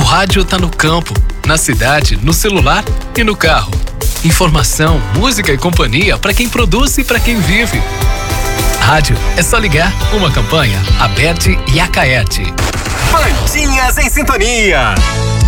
rádio tá no campo, na cidade, no celular e no carro. Informação, música e companhia para quem produz e para quem vive. Rádio é só ligar. Uma campanha Aberte e Acaerte. Bandinhas em Sintonia.